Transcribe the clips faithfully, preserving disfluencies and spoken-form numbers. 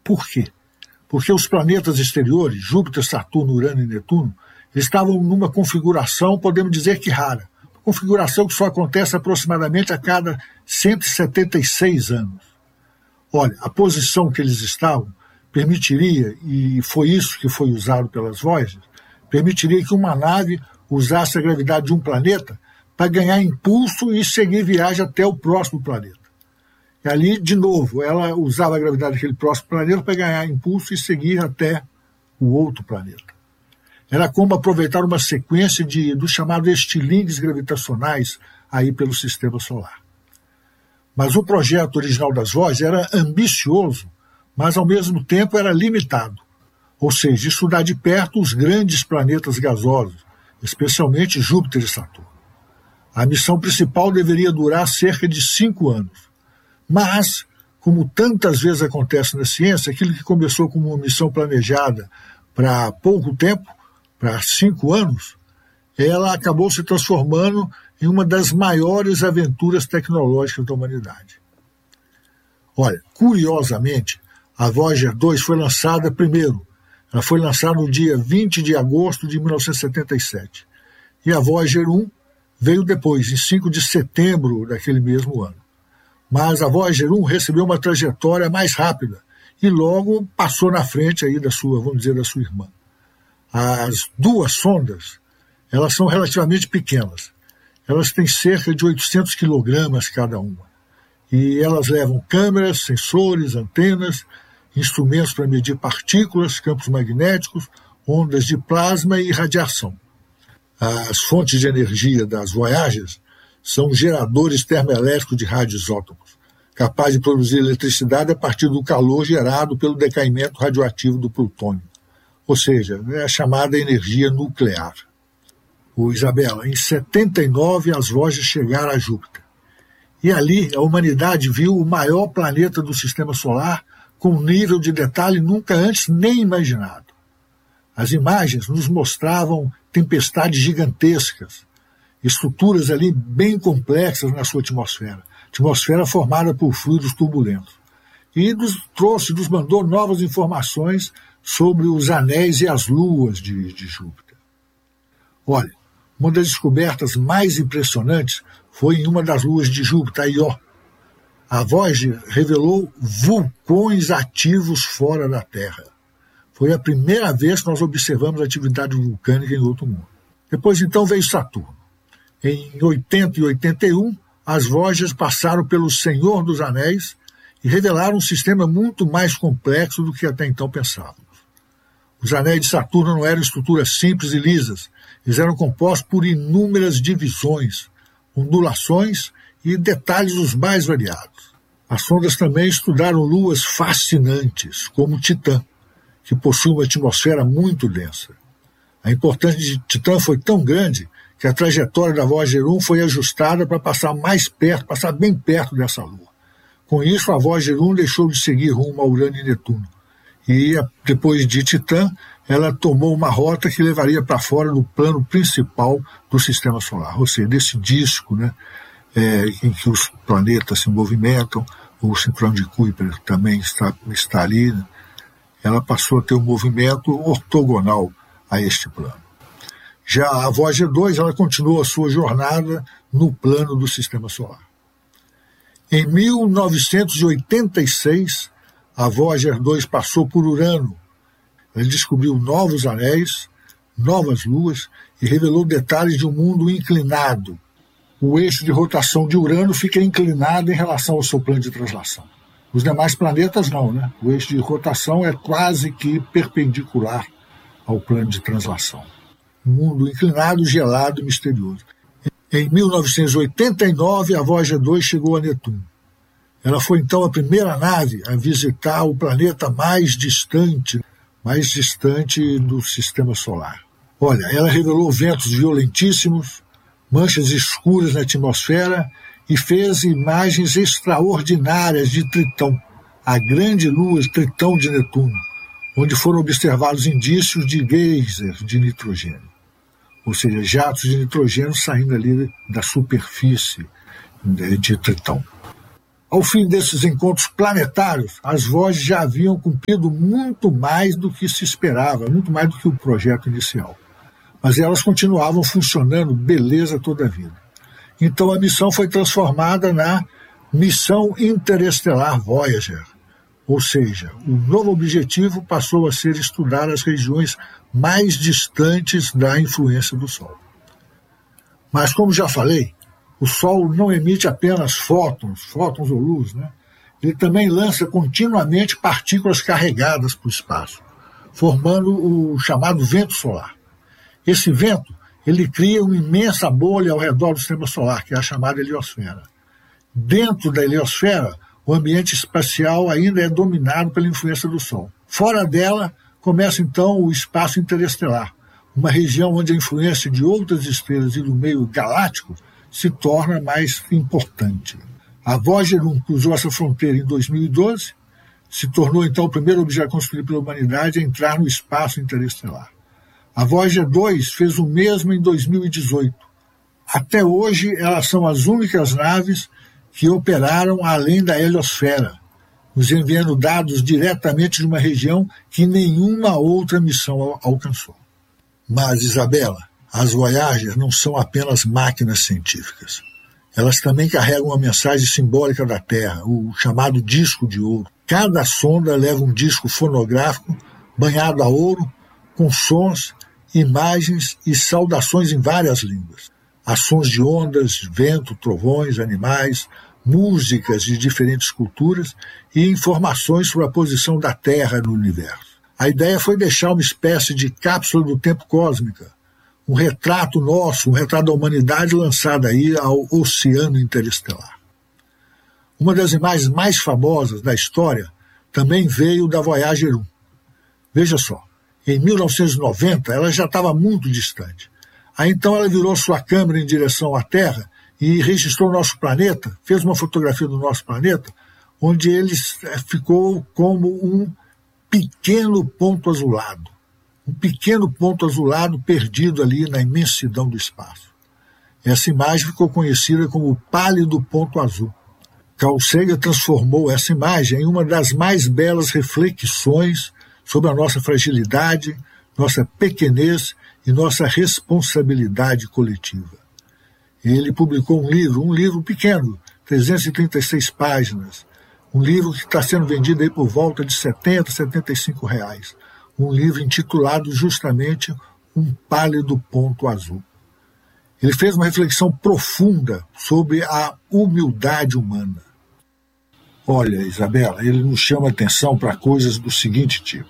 Por quê? Porque os planetas exteriores, Júpiter, Saturno, Urano e Netuno, estavam numa configuração, podemos dizer que rara. Uma configuração que só acontece aproximadamente a cada cento e setenta e seis anos. Olha, a posição que eles estavam permitiria, e foi isso que foi usado pelas Voyager, permitiria que uma nave usasse a gravidade de um planeta para ganhar impulso e seguir viagem até o próximo planeta. E ali, de novo, ela usava a gravidade daquele próximo planeta para ganhar impulso e seguir até o outro planeta. Era como aproveitar uma sequência de, dos chamados estilingues gravitacionais aí pelo sistema solar. Mas o projeto original das Voyager era ambicioso, mas ao mesmo tempo era limitado. Ou seja, estudar de perto os grandes planetas gasosos, especialmente Júpiter e Saturno. A missão principal deveria durar cerca de cinco anos. Mas, como tantas vezes acontece na ciência, aquilo que começou como uma missão planejada para pouco tempo, para cinco anos, ela acabou se transformando em uma das maiores aventuras tecnológicas da humanidade. Olha, curiosamente, a Voyager dois foi lançada primeiro. Ela foi lançada no dia vinte de agosto de mil novecentos e setenta e sete. E a Voyager um veio depois, em cinco de setembro daquele mesmo ano. Mas a Voyager um recebeu uma trajetória mais rápida e logo passou na frente aí da sua, vamos dizer, da sua irmã. As duas sondas, elas são relativamente pequenas. Elas têm cerca de oitocentos quilogramas cada uma. E elas levam câmeras, sensores, antenas, instrumentos para medir partículas, campos magnéticos, ondas de plasma e radiação. As fontes de energia das Voyagers são geradores termoelétricos de radioisótopos, capazes de produzir eletricidade a partir do calor gerado pelo decaimento radioativo do plutônio. Ou seja, é a chamada energia nuclear. O Isabela, em setenta e nove as Voyager chegaram a Júpiter. E ali a humanidade viu o maior planeta do sistema solar com um nível de detalhe nunca antes nem imaginado. As imagens nos mostravam tempestades gigantescas, estruturas ali bem complexas na sua atmosfera, atmosfera formada por fluidos turbulentos. E nos trouxe, nos mandou novas informações sobre os anéis e as luas de, de Júpiter. Olha, uma das descobertas mais impressionantes foi em uma das luas de Júpiter, a Ió. A Voyager revelou vulcões ativos fora da Terra. Foi a primeira vez que nós observamos atividade vulcânica em outro mundo. Depois, então, veio Saturno. Em oitenta e oitenta e um, as Voyagers passaram pelo Senhor dos Anéis e revelaram um sistema muito mais complexo do que até então pensávamos. Os anéis de Saturno não eram estruturas simples e lisas. Eles eram compostos por inúmeras divisões, ondulações e detalhes os mais variados. As sondas também estudaram luas fascinantes, como Titã, que possui uma atmosfera muito densa. A importância de Titã foi tão grande que a trajetória da Voyager um foi ajustada para passar mais perto, passar bem perto dessa lua. Com isso, a Voyager um deixou de seguir rumo a Urano e Netuno. E, depois de Titã, ela tomou uma rota que levaria para fora do plano principal do Sistema Solar, ou seja, desse disco, né, é, em que os planetas se movimentam, o cinturão de Kuiper também está, está ali, né, ela passou a ter um movimento ortogonal a este plano. Já a Voyager dois, ela continuou a sua jornada no plano do Sistema Solar. Em mil novecentos e oitenta e seis, a Voyager dois passou por Urano. Ela descobriu novos anéis, novas luas e revelou detalhes de um mundo inclinado. O eixo de rotação de Urano fica inclinado em relação ao seu plano de translação. Os demais planetas não, né? O eixo de rotação é quase que perpendicular ao plano de translação. Um mundo inclinado, gelado e misterioso. Em mil novecentos e oitenta e nove, a Voyager dois chegou a Netuno. Ela foi então a primeira nave a visitar o planeta mais distante, mais distante do Sistema Solar. Olha, ela revelou ventos violentíssimos, manchas escuras na atmosfera e fez imagens extraordinárias de Tritão, a grande lua Tritão de Netuno, onde foram observados indícios de geysers de nitrogênio, ou seja, jatos de nitrogênio saindo ali da superfície de Tritão. Ao fim desses encontros planetários, as Voyager já haviam cumprido muito mais do que se esperava, muito mais do que o projeto inicial. Mas elas continuavam funcionando beleza toda a vida. Então a missão foi transformada na Missão Interestelar Voyager. Ou seja, o novo objetivo passou a ser estudar as regiões mais distantes da influência do Sol. Mas, como já falei, o Sol não emite apenas fótons, fótons ou luz, né? Ele também lança continuamente partículas carregadas para o espaço, formando o chamado vento solar. Esse vento ele cria uma imensa bolha ao redor do sistema solar, que é a chamada heliosfera. Dentro da heliosfera, o ambiente espacial ainda é dominado pela influência do Sol. Fora dela, começa então o espaço interestelar, uma região onde a influência de outras estrelas e do meio galáctico se torna mais importante. A Voyager um cruzou essa fronteira em dois mil e doze, se tornou então o primeiro objeto construído pela humanidade a entrar no espaço interestelar. A Voyager dois fez o mesmo em dois mil e dezoito. Até hoje, elas são as únicas naves que operaram além da heliosfera, nos enviando dados diretamente de uma região que nenhuma outra missão alcançou. Mas, Isabela, as Voyager não são apenas máquinas científicas. Elas também carregam uma mensagem simbólica da Terra, o chamado disco de ouro. Cada sonda leva um disco fonográfico banhado a ouro, com sons, imagens e saudações em várias línguas. Há sons de ondas, vento, trovões, animais, músicas de diferentes culturas e informações sobre a posição da Terra no universo. A ideia foi deixar uma espécie de cápsula do tempo cósmica, um retrato nosso, um retrato da humanidade lançado aí ao oceano interestelar. Uma das imagens mais famosas da história também veio da Voyager um. Veja só, em mil novecentos e noventa ela já estava muito distante. Aí então ela virou sua câmera em direção à Terra e registrou o nosso planeta, fez uma fotografia do nosso planeta, onde ele ficou como um pequeno ponto azulado. Um pequeno ponto azulado perdido ali na imensidão do espaço. Essa imagem ficou conhecida como o pálido ponto azul. Carl Sagan transformou essa imagem em uma das mais belas reflexões sobre a nossa fragilidade, nossa pequenez e nossa responsabilidade coletiva. Ele publicou um livro, um livro pequeno, trezentas e trinta e seis páginas, um livro que está sendo vendido aí por volta de setenta, setenta e cinco reais. Um livro intitulado justamente Um Pálido Ponto Azul. Ele fez uma reflexão profunda sobre a humildade humana. Olha, Isabela, ele nos chama atenção para coisas do seguinte tipo.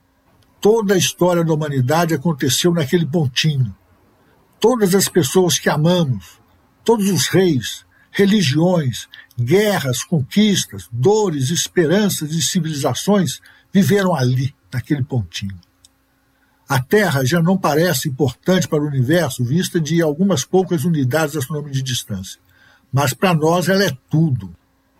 Toda a história da humanidade aconteceu naquele pontinho. Todas as pessoas que amamos, todos os reis, religiões, guerras, conquistas, dores, esperanças e civilizações viveram ali, naquele pontinho. A Terra já não parece importante para o universo, vista de algumas poucas unidades astronômicas de distância. Mas para nós ela é tudo.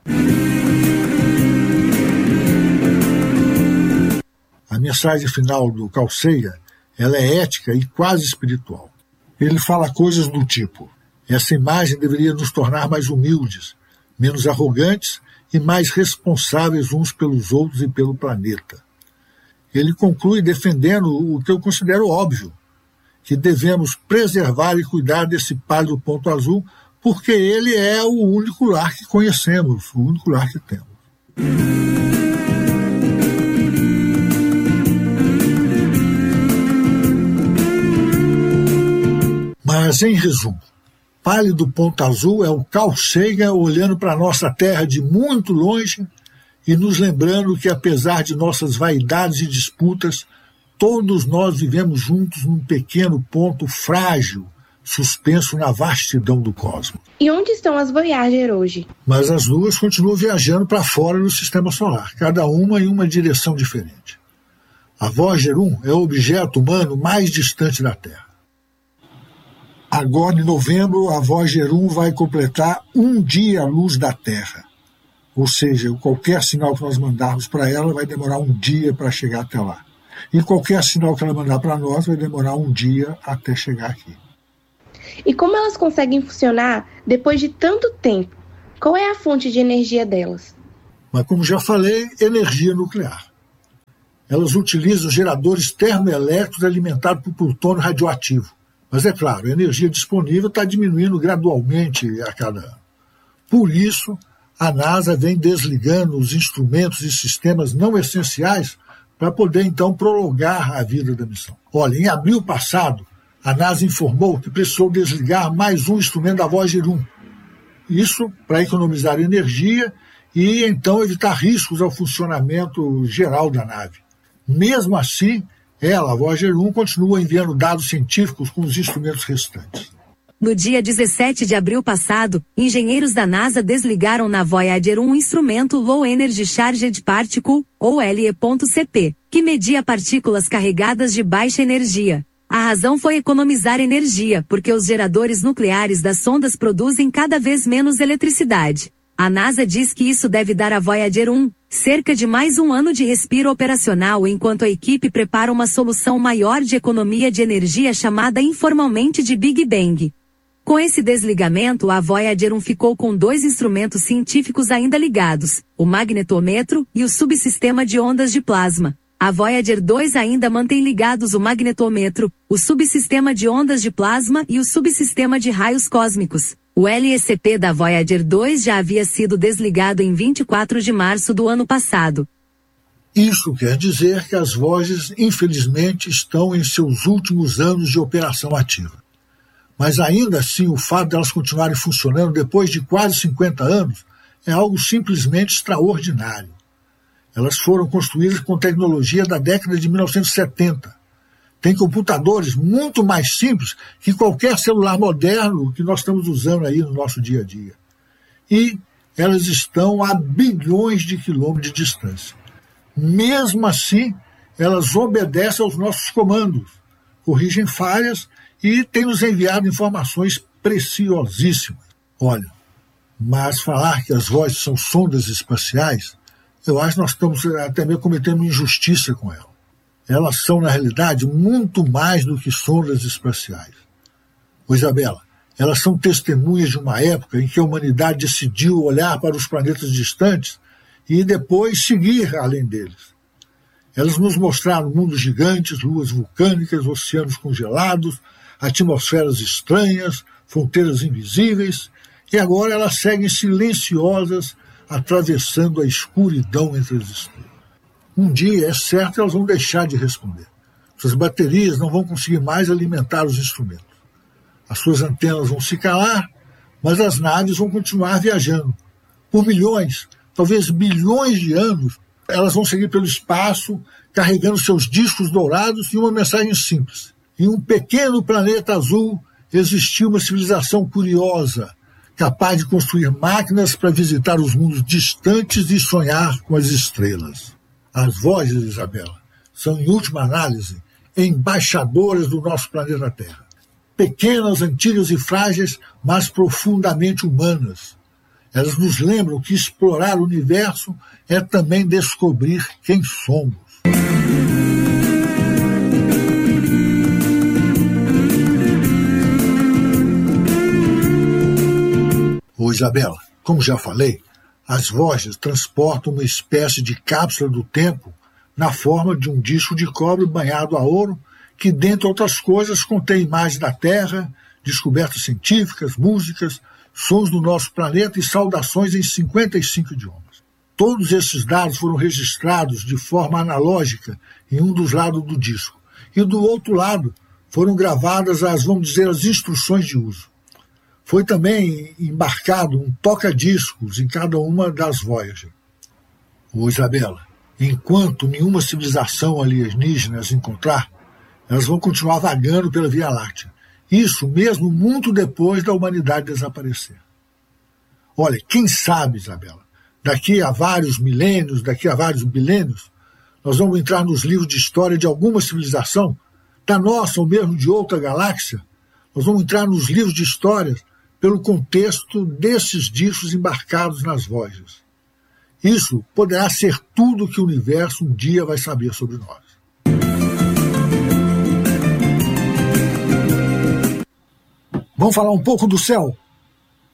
A mensagem final do Carl Sagan, ela é ética e quase espiritual. Ele fala coisas do tipo: essa imagem deveria nos tornar mais humildes, menos arrogantes e mais responsáveis uns pelos outros e pelo planeta. Ele conclui defendendo o que eu considero óbvio, que devemos preservar e cuidar desse pálido ponto azul, porque ele é o único lar que conhecemos, o único lar que temos. Mas, em resumo, pálido ponto azul é o Carl Sagan olhando para a nossa Terra de muito longe e nos lembrando que, apesar de nossas vaidades e disputas, todos nós vivemos juntos num pequeno ponto frágil, suspenso na vastidão do cosmos. E onde estão as Voyager hoje? Mas as duas continuam viajando para fora do sistema solar, cada uma em uma direção diferente. A Voyager um é o objeto humano mais distante da Terra. Agora, em novembro, a Voyager um vai completar um dia à luz da Terra. Ou seja, qualquer sinal que nós mandarmos para ela vai demorar um dia para chegar até lá. E qualquer sinal que ela mandar para nós vai demorar um dia até chegar aqui. E como elas conseguem funcionar depois de tanto tempo? Qual é a fonte de energia delas? Mas, como já falei, energia nuclear. Elas utilizam geradores termoelétricos alimentados por plutônio radioativo. Mas, é claro, a energia disponível está diminuindo gradualmente a cada ano. Por isso, a NASA vem desligando os instrumentos e sistemas não essenciais para poder, então, prolongar a vida da missão. Olha, em abril passado, a NASA informou que precisou desligar mais um instrumento da Voyager um. Isso para economizar energia e, então, evitar riscos ao funcionamento geral da nave. Mesmo assim, ela, a Voyager um, continua enviando dados científicos com os instrumentos restantes. No dia dezessete de abril passado, engenheiros da NASA desligaram na Voyager um instrumento Low Energy Charged Particle, ou L E C P, que media partículas carregadas de baixa energia. A razão foi economizar energia, porque os geradores nucleares das sondas produzem cada vez menos eletricidade. A NASA diz que isso deve dar à Voyager um cerca de mais um ano de respiro operacional enquanto a equipe prepara uma solução maior de economia de energia chamada informalmente de Big Bang. Com esse desligamento, a Voyager um ficou com dois instrumentos científicos ainda ligados, o magnetômetro e o subsistema de ondas de plasma. A Voyager dois ainda mantém ligados o magnetômetro, o subsistema de ondas de plasma e o subsistema de raios cósmicos. O L E C P da Voyager dois já havia sido desligado em vinte e quatro de março do ano passado. Isso quer dizer que as Voyagers, infelizmente, estão em seus últimos anos de operação ativa. Mas ainda assim, o fato de elas continuarem funcionando depois de quase cinquenta anos é algo simplesmente extraordinário. Elas foram construídas com tecnologia da década de mil novecentos e setenta. Tem computadores muito mais simples que qualquer celular moderno que nós estamos usando aí no nosso dia a dia. E elas estão a bilhões de quilômetros de distância. Mesmo assim, elas obedecem aos nossos comandos, corrigem falhas e têm nos enviado informações preciosíssimas. Olha, mas falar que as Voyagers são sondas espaciais, eu acho que nós estamos até mesmo cometendo injustiça com elas. Elas são, na realidade, muito mais do que sondas espaciais. Ô, Isabela, elas são testemunhas de uma época em que a humanidade decidiu olhar para os planetas distantes e depois seguir além deles. Elas nos mostraram mundos gigantes, luas vulcânicas, oceanos congelados, atmosferas estranhas, fronteiras invisíveis, e agora elas seguem silenciosas, atravessando a escuridão entre as estrelas. Um dia, é certo, elas vão deixar de responder. Suas baterias não vão conseguir mais alimentar os instrumentos. As suas antenas vão se calar, mas as naves vão continuar viajando. Por milhões, talvez bilhões de anos, elas vão seguir pelo espaço, carregando seus discos dourados e uma mensagem simples. Em um pequeno planeta azul existia uma civilização curiosa, capaz de construir máquinas para visitar os mundos distantes e sonhar com as estrelas. As Voyagers, Isabela, são, em última análise, embaixadoras do nosso planeta Terra. Pequenas, antigas e frágeis, mas profundamente humanas. Elas nos lembram que explorar o universo é também descobrir quem somos. Ô, Isabela, como já falei, as Voyagers transportam uma espécie de cápsula do tempo na forma de um disco de cobre banhado a ouro que, dentre outras coisas, contém imagens da Terra, descobertas científicas, músicas, sons do nosso planeta e saudações em cinquenta e cinco idiomas. Todos esses dados foram registrados de forma analógica em um dos lados do disco. E do outro lado foram gravadas as, vamos dizer, as instruções de uso. Foi também embarcado um toca-discos em cada uma das Voyager. Ô, Isabela, enquanto nenhuma civilização alienígena as encontrar, elas vão continuar vagando pela Via Láctea. Isso mesmo muito depois da humanidade desaparecer. Olha, quem sabe, Isabela, daqui a vários milênios, daqui a vários bilênios, nós vamos entrar nos livros de história de alguma civilização, da nossa ou mesmo de outra galáxia. Nós vamos entrar nos livros de história pelo contexto desses discos embarcados nas Voyagers. Isso poderá ser tudo que o universo um dia vai saber sobre nós. Vamos falar um pouco do céu?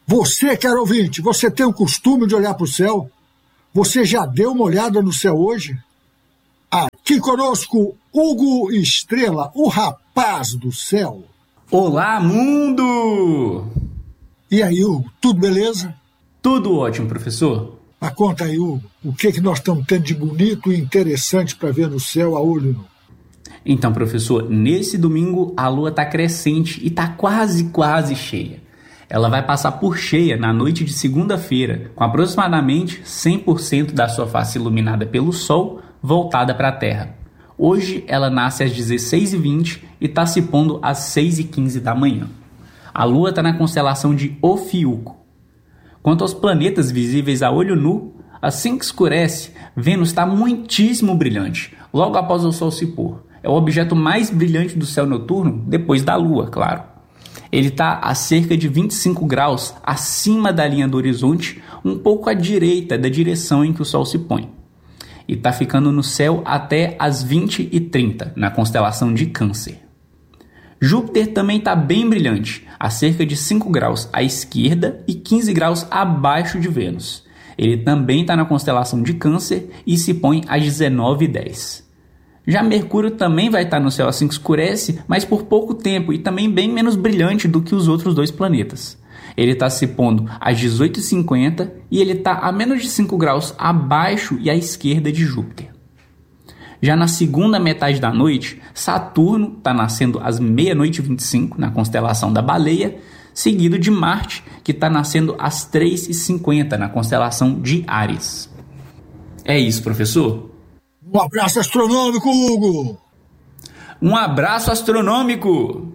Você, caro ouvinte, você tem o costume de olhar para o céu? Você já deu uma olhada no céu hoje? Aqui conosco, Hugo Estrela, o rapaz do céu. Olá, mundo! E aí, Hugo, tudo beleza? Tudo ótimo, professor. Mas conta aí, Hugo, o que, que nós estamos tendo de bonito e interessante para ver no céu a olho nu? Então, professor, nesse domingo a lua está crescente e está quase, quase cheia. Ela vai passar por cheia na noite de segunda-feira, com aproximadamente cem por cento da sua face iluminada pelo sol, voltada para a Terra. Hoje ela nasce às dezesseis e vinte e está se pondo às seis e quinze da manhã. A lua está na constelação de Ofiuco. Quanto aos planetas visíveis a olho nu, assim que escurece, Vênus está muitíssimo brilhante, logo após o sol se pôr. É o objeto mais brilhante do céu noturno, depois da lua, claro. Ele está a cerca de vinte e cinco graus acima da linha do horizonte, um pouco à direita da direção em que o sol se põe. E está ficando no céu até às vinte e trinta, na constelação de Câncer. Júpiter também está bem brilhante, a cerca de cinco graus à esquerda e quinze graus abaixo de Vênus. Ele também está na constelação de Câncer e se põe às dezenove e dez. Já Mercúrio também vai estar no céu assim que escurece, mas por pouco tempo e também bem menos brilhante do que os outros dois planetas. Ele está se pondo às dezoito e cinquenta e ele está a menos de cinco graus abaixo e à esquerda de Júpiter. Já na segunda metade da noite, Saturno está nascendo às meia-noite e vinte e cinco na constelação da Baleia, seguido de Marte, que está nascendo às três e cinquenta na constelação de Áries. É isso, professor? Um abraço astronômico, Hugo! Um abraço astronômico!